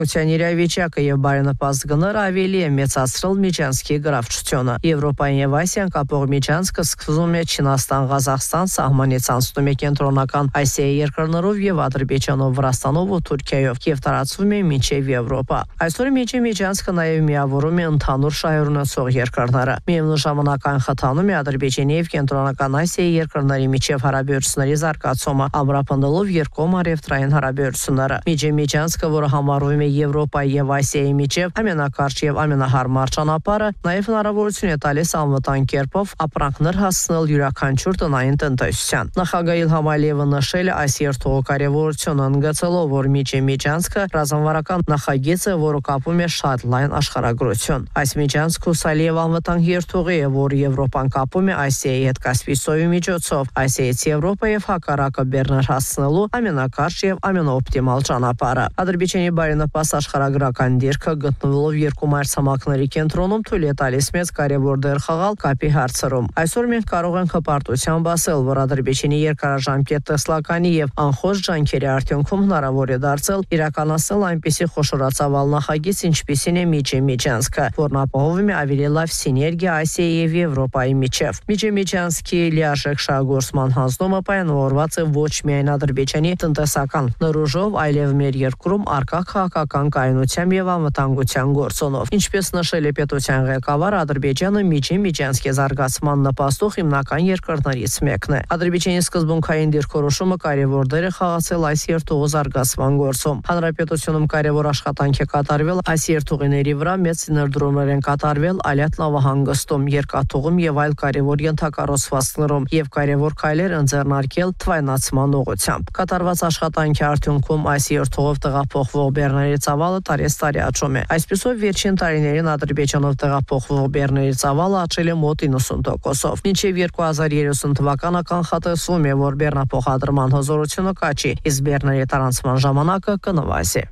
իրավիճակը եւ բարենպաստ ավելի է մեծացրել Միջանցքի գրավչությունը։ Եվրոպային եւ Ասիան կապող Միջանցքը սկսվում է Չինաստան-Ղազախստան սահմանից անցնում է կենտրոնական Ասիայի երկրներով եւ Ադրբեջանով, Վրաստանով ու Թուրքիայով եւ տարածվում է մինչեւ Եվրոպա։ Այսօր Միջանցքը նաեւ միավորում է ընդհանուր շահեր ունեցող երկրները։ Միևնույն ժամանակ խթանում է Ադրբեջանի եւ կենտրոնական Ասիայի երկրների միջև հարաբերությունների զարգացումը, ամրապնդելով երկկողմ առևտրային հարաբերությունները։ Միջանցքը, որը համարվում է Եվրոպայի եւ Ասիայի միջև ամենակարճ եւ ամենահարմար ճանապարհը, նաեւ հնարավորություն է տալիս անվտանգ կերպով ապրանքներ հասցնել յուրաքանչյուր տնային տնտեսության։ Նախագահ Իլհամ Ալիևը նշել է այս երթուղու կարևորությունը, ընդգծելով, որ Միջանցքը ռազմավարական նախագիծ է, որը կապում է շատ լայն աշխարհագրություն։ Այս Միջանցքը Ալիև անվտանգ երթուղի է, որ Եվրոպան կապում է Ասիայի հետ Կասպիյի միջոցով, Ասիայից Եվրոպա եւ հակառակը Բեռներ հասցնելու ամենակարճ եւ ամենաօպտիմալ ճանապարհը։ Ադրբեջանի բարենպաստ աշխարհագրական դիրքը գտնվելով երկու մայրցամաքների կենտրոնում թույլ է տալիս մեծ կարևոր դեր խաղալ կապի հարցերում։ Այսօր մենք կարող ենք հպարտությամբ ասել, որ Ադրբեջանի երկարաժամկետ տեսլականի եւ անխոս ջանքերի արդյունքում հնարավոր է դարձել իրականացնել այնպիսի խոշորացավալ նախագիծ, ինչպիսին է Միջանցքը, որն ապահովում է ավելի լավ սիներգիա Ասիայի եւ Եվրոպայի միջև։ Միջանցքի լիարժեք շահգործման հանձնումը պայմանավորված է ոչ միայն Ադրբեջանի տնտեսական նորոժով, այլև մեր երկրում առկա քաղաքական կայունությամբ եւ անվտանգության գործոնով։ Ինչպես նշել է պետության ղեկավար, Ադրբեջանը Միջանցքի զարգացման նպաստող հիմնական երկրներից մեկն է։ Ադրբեջանի սկզբունքային դիրքորոշումը կարևոր դեր է խաղացել այս երթուղու զարգացման գործում։ Հանրապետությունում կարևոր աշխատանք է կատարվել այս երթուղիների վրա, մեծ ներդրումներ են կատարվել Ալիատ նավահանգստում, երկաթուղում եւ այլ կարևոր ենթակառուցվածքներում եւ կարևոր քայլեր ընձեռնարկել թվայնացման ուղղությամբ։ Կատարված աշխատանքի արդյունքում այս երթուղով տեղափոխվող բեռների ծավալը տարեստարի աճում է։ Այսպիսով վերջին տարիներին Ադրբեջանով տեղափոխվող բեռների ծավալը աճել է մոտ 90%-ով։ Մինչև 2030 թվականը կանխատեսվում է, որ բեռնափոխադրման հզորությունը կաճի, իսկ բեռների տարանցման ժամանակը կնվազի։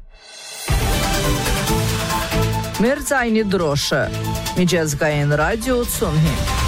Մեր ձայնի դրոշը Միջազգային ռադիո 85